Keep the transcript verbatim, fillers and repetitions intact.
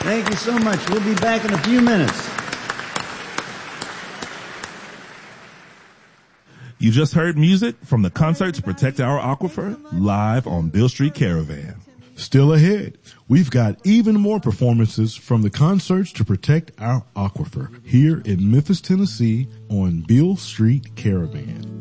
Thank you so much. We'll be back in a few minutes. You just heard music from the Concert to Protect Our Aquifer live on Beale Street Caravan. Still ahead, we've got even more performances from the Concerts to Protect Our Aquifer here in Memphis, Tennessee on Beale Street Caravan.